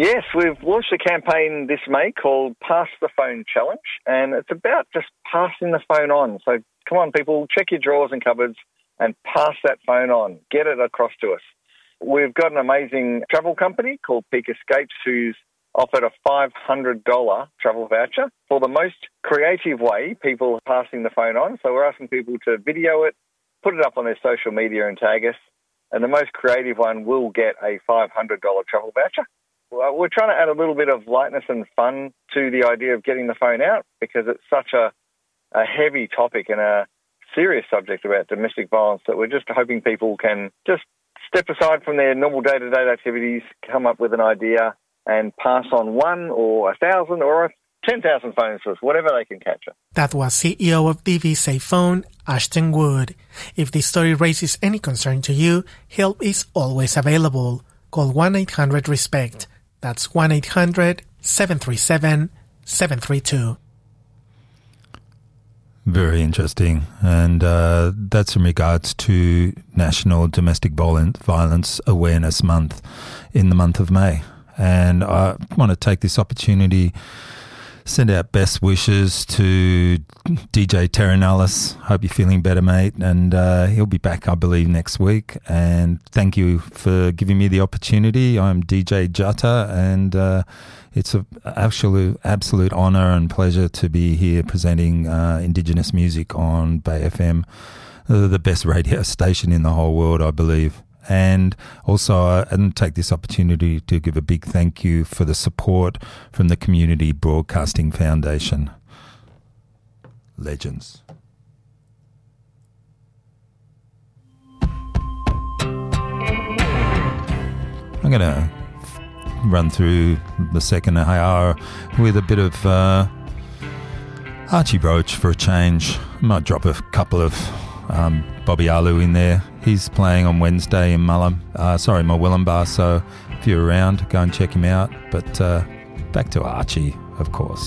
Yes, we've launched a campaign this May called Pass the Phone Challenge, and it's about just passing the phone on. So come on, people, check your drawers and cupboards and pass that phone on. Get it across to us. We've got an amazing travel company called Peak Escapes who's offered a $500 travel voucher for the most creative way people are passing the phone on. So we're asking people to video it, put it up on their social media and tag us, and the most creative one will get a $500 travel voucher. We're trying to add a little bit of lightness and fun to the idea of getting the phone out because it's such a heavy topic and a serious subject about domestic violence that we're just hoping people can just step aside from their normal day-to-day activities, come up with an idea and pass on 1 or 1,000 or 10,000 phones to us, whatever they can capture. That was CEO of DV Safe Phone, Ashton Wood. If this story raises any concern to you, help is always available. Call 1-800-RESPECT. That's 1-800-737-732. Very interesting. And that's in regards to National Domestic Violence Awareness Month in the month of May. And I want to take this opportunity, send out best wishes to DJ Terranellis. Hope you're feeling better, mate. And he'll be back, I believe, next week. And thank you for giving me the opportunity. I'm DJ Jutta, and it's an absolute honour and pleasure to be here presenting Indigenous music on Bay FM, the best radio station in the whole world, I believe. And also, I take this opportunity to give a big thank you for the support from the Community Broadcasting Foundation. Legends. I'm going to run through the second hour with a bit of Archie Roach for a change. I might drop a couple of Bobby Alu in there. He's playing on Wednesday in Murwillumbah, so if you're around, go and check him out. But back to Archie, of course.